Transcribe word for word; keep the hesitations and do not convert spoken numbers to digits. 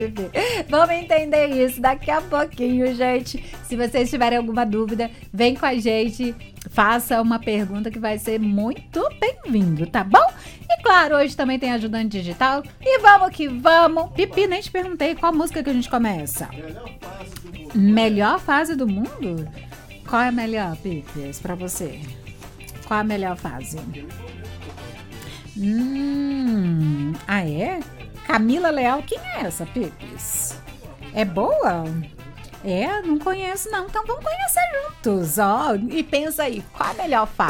Vamos entender isso daqui a pouquinho, gente. Se vocês tiverem alguma dúvida, vem com a gente, faça uma pergunta que vai ser muito bem-vindo, tá bom? E claro, hoje também tem ajudante digital. E vamos que vamos. Pipi, nem te perguntei qual música que a gente começa. Melhor fase do mundo? Qual é a melhor, Pipis, pra você? Qual é a melhor fase? Hum, ah é? Camila Leal, quem é essa, Pipis? É boa? É, não conheço não, então vamos conhecer juntos, ó. E pensa aí, qual a melhor fase?